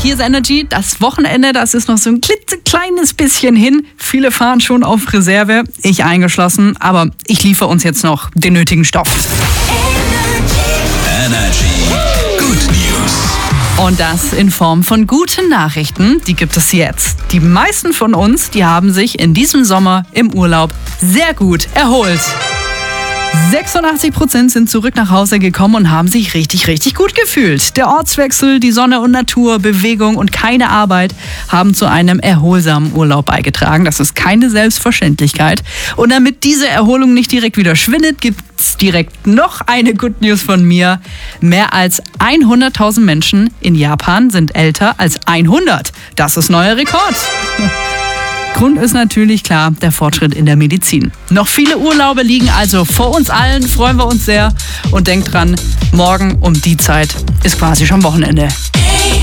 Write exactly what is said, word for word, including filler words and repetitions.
Hier ist Energy, das Wochenende, das ist noch so ein klitzekleines bisschen hin. Viele fahren schon auf Reserve, ich eingeschlossen, aber ich liefere uns jetzt noch den nötigen Stoff. Energy Good News. Und das in Form von guten Nachrichten, die gibt es jetzt. Die meisten von uns, die haben sich in diesem Sommer im Urlaub sehr gut erholt. sechsundachtzig Prozent sind zurück nach Hause gekommen und haben sich richtig, richtig gut gefühlt. Der Ortswechsel, die Sonne und Natur, Bewegung und keine Arbeit haben zu einem erholsamen Urlaub beigetragen. Das ist keine Selbstverständlichkeit. Und damit diese Erholung nicht direkt wieder schwindet, gibt es direkt noch eine Good News von mir. Mehr als hunderttausend Menschen in Japan sind älter als hundert. Das ist neuer Rekord. Grund ist natürlich klar, der Fortschritt in der Medizin. Noch viele Urlaube liegen also vor uns allen, freuen wir uns sehr. Und denkt dran, morgen um die Zeit ist quasi schon Wochenende.